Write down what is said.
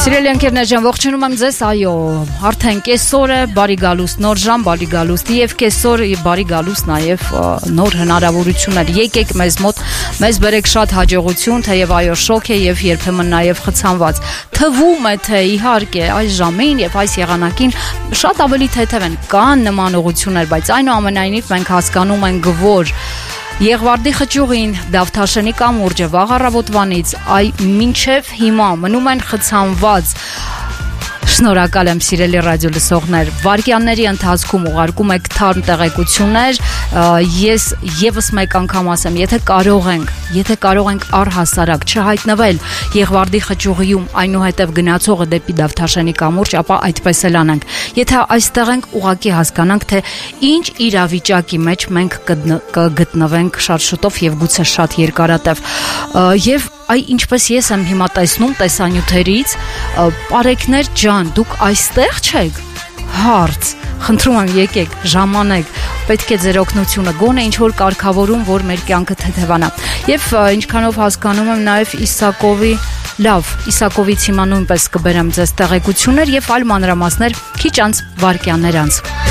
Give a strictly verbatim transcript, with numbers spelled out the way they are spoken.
Սիրելի ընկերներ ջան, ողջունում եմ ձեզ, այո, արդեն կեսօր է, բարի գալուստ նոր ժամ, բարի գալուստ եւ կեսօր բարի գալուստ նաեւ նոր հնարավորություններ։ Եկեք մեզ մոտ, մեզ բերեք շատ հաջողություն, թեև այո շոկ է եւ երբեմն նաեւ խցանված։ Թվում է թե իհարկե այս ժամին եւ այս եղանակին շատ ավելի թեթև են, կան նման ուղղություններ, բայց այնուամենայնիվ մենք հասկանում ենք, որ Եղվարդի խճուղին, Դավթաշենի կամուրջը, վաղ առավոտվանից, այ մինչև հիմա մնում են խցանված։ Շնորհակալ եմ սիրելի ռադիո լսողներ, վարկյանների ընթացքում ուղարկում եք թարմ տեղեկություններ, ես եւս մեկ անգամ ասեմ, եթե կարող ենք, եթե կարող ենք առհասարակ չհայտնվել Եղվարդի խճուղիում, այնուհետև գնացողը դեպի Դավթաշենի կամուրջ, ապա այդպես էլ անենք։ Եթե այստեղ ենք, ուղղակի հասկանանք, թե ինչ իրավիճակի մեջ մենք կգտնվենք շատ շուտով եւ գուցե շատ երկարատև։ Եվ այ ինչպես ես եմ հիմա տեսնում տեսանյութերից, պարեկներ ջան, դուք այստեղ չեք, հարց, խնդրում եմ եկեք, ժամանեք, պետք է ձեր օգնությունը, գոնե ինչ որ կարգավորում, որ մեր կյանքը թեթևանա։ Եվ ինչքանով հասկանում եմ նաև Իսակովի, լավ, Իսակովից հիմա նույնպես կբերեմ ձեզ տեղեկություններ եւ այլ մանրամասներ քիչ անց վարկյաններ անց։